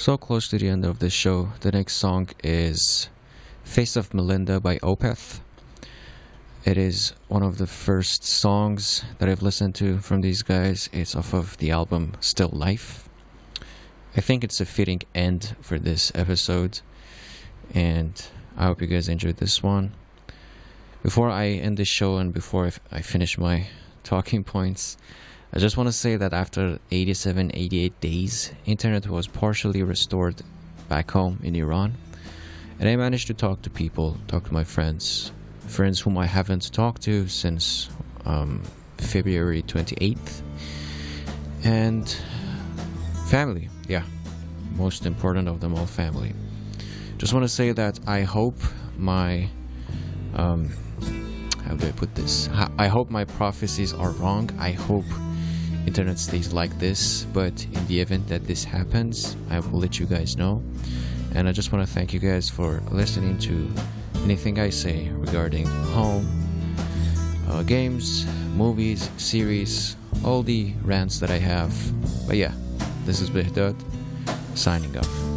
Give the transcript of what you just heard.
So close to the end of the show. The next song is Face of Melinda by Opeth. It is one of the first songs that I've listened to from these guys. It's off of the album Still Life. I think it's a fitting end for this episode, and I hope you guys enjoyed this one. Before I end the show and before I finish my talking points, I just want to say that after 87, 88 days, internet was partially restored back home in Iran, and I managed to talk to people, talk to my friends whom I haven't talked to since February 28th, and family, most important of them all, family. Just want to say that I hope my how do I put this? I hope my prophecies are wrong. I hope internet stays like this, but in the event that this happens, I will let you guys know. And I just want to thank you guys for listening to anything I say regarding home, games, movies, series, all the rants that I have. But yeah, this is Behdad signing off.